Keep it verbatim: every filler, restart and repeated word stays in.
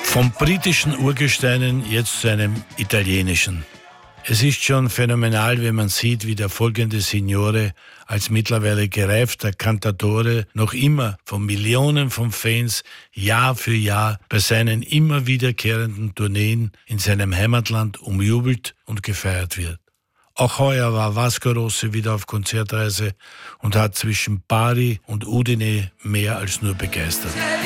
Vom britischen Urgesteinen jetzt zu einem italienischen. Es ist schon phänomenal, wenn man sieht, wie der folgende Signore als mittlerweile gereifter Cantautore noch immer von Millionen von Fans Jahr für Jahr bei seinen immer wiederkehrenden Tourneen in seinem Heimatland umjubelt und gefeiert wird. Auch heuer war Vasco Rossi wieder auf Konzertreise und hat zwischen Bari und Udine mehr als nur begeistert.